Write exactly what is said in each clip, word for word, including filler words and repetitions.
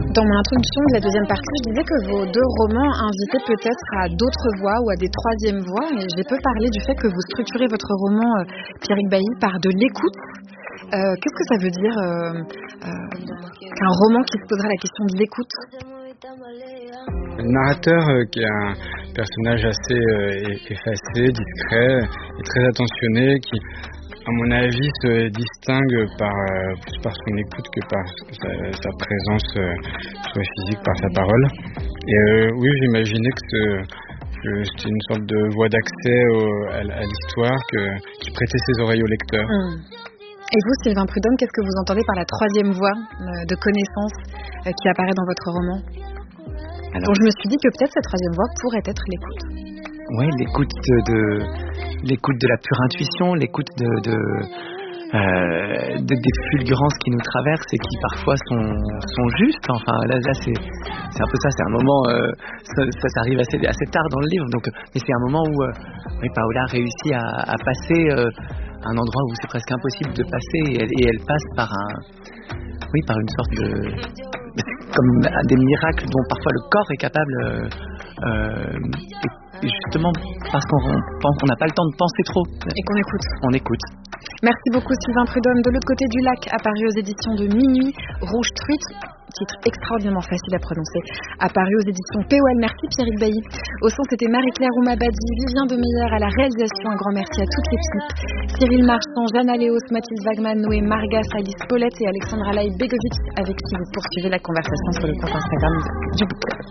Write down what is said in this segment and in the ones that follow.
Dans mon introduction de la deuxième partie, je disais que vos deux romans invitaient peut-être à d'autres voix ou à des troisièmes voix. Et j'ai peu parlé du fait que vous structurez votre roman, euh, Pierrick Bailly, par de l'écoute. Euh, qu'est-ce que ça veut dire euh, euh, qu'un roman qui se posera la question de l'écoute? Le narrateur, euh, qui est un personnage assez euh, effacé, discret et très attentionné, qui, à mon avis, se distingue par, euh, plus par son écoute que par sa, sa présence, euh, soit physique, par sa parole. Et euh, oui, j'imaginais que, ce, que c'était une sorte de voie d'accès au, à, à l'histoire que, qui prêtait ses oreilles au lecteur. Mmh. Et vous, Sylvain Prudhomme, qu'est-ce que vous entendez par la troisième voie euh, de connaissance euh, qui apparaît dans votre roman? Alors, donc je me suis dit que peut-être cette troisième voie pourrait être l'écoute. Oui, l'écoute de, de l'écoute de la pure intuition, l'écoute de, de, euh, de des fulgurances qui nous traversent et qui parfois sont, sont justes. Enfin, là, là c'est, c'est un peu ça. C'est un moment, euh, ça, ça, ça arrive assez, assez tard dans le livre. Donc, mais c'est un moment où euh, oui, Paola réussit à, à passer euh, un endroit où c'est presque impossible de passer, et elle, et elle passe par un, oui, par une sorte de, comme des miracles dont parfois le corps est capable. Euh, euh, et justement parce qu'on pense qu'on n'a pas le temps de penser trop. Et qu'on écoute. On écoute. Merci beaucoup Sylvain Prudhomme. De l'autre côté du lac, apparu aux éditions de Minuit, Rouge Truite, titre extraordinairement facile à prononcer, apparu aux éditions P O L. Merci Pierrick Bailly. Au son, c'était Marie-Claire Oumabadi, Vivien Demeyer à la réalisation. Un grand merci à toute l'équipe. Cyril Marchand, Jeanne Léos, Mathilde Wagman, Noé Margas, Alice Paulette et Alexandra Laï-Begovic, avec qui vous poursuivez la conversation sur le compte Instagram du Book Club.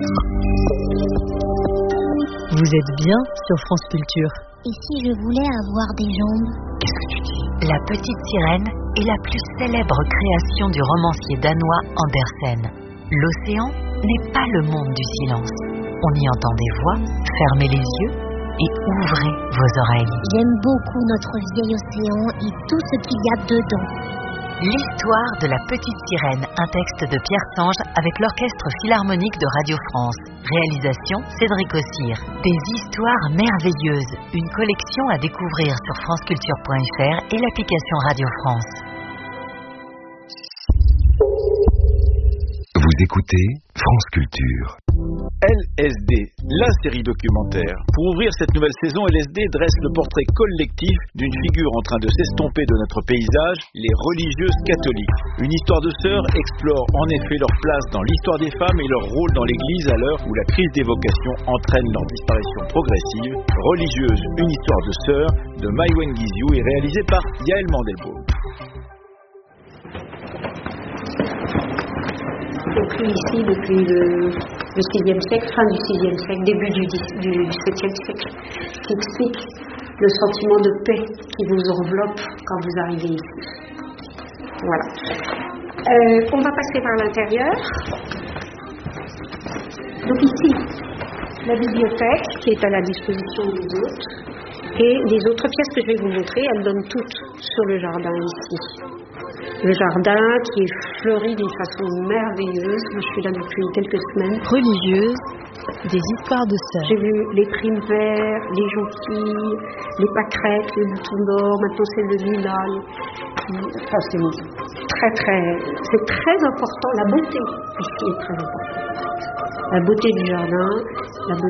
Vous êtes bien sur France Culture. Et si je voulais avoir des jambes? Qu'est-ce que tu dis? La Petite Sirène est la plus célèbre création du romancier danois Andersen. L'océan n'est pas le monde du silence. On y entend des voix. Fermez les yeux et ouvrez vos oreilles. J'aime beaucoup notre vieil océan et tout ce qu'il y a dedans. L'histoire de la Petite Sirène, un texte de Pierre Sange avec l'Orchestre Philharmonique de Radio France. Réalisation Cédric Ossir. Des histoires merveilleuses, une collection à découvrir sur franceculture point f r et l'application Radio France. Vous écoutez France Culture. L S D, la série documentaire. Pour ouvrir cette nouvelle saison, L S D dresse le portrait collectif d'une figure en train de s'estomper de notre paysage, les religieuses catholiques. Une histoire de sœurs explore en effet leur place dans l'histoire des femmes et leur rôle dans l'Église à l'heure où la crise des vocations entraîne leur disparition progressive. Religieuse, une histoire de sœurs de Maïwen Guizou est réalisée par Yaël Mandelbaum. Écrit ici depuis le, le sixième siècle, fin du sixième siècle, début du, du septième siècle, qui explique le sentiment de paix qui vous enveloppe quand vous arrivez ici. Voilà. Euh, on va passer par l'intérieur. Donc ici, la bibliothèque qui est à la disposition des autres, et les autres pièces que je vais vous montrer, elles donnent toutes sur le jardin ici. Le jardin qui est fleuri d'une façon merveilleuse. Moi, je suis là depuis quelques semaines. Religieuse, des histoires de sœurs. J'ai vu les primes verts, les jonquilles, les pâquerettes, les boutons d'or. Maintenant, c'est le lilas. Enfin, c'est très, très, c'est très important. La beauté ici est très importante. La beauté du jardin, la beauté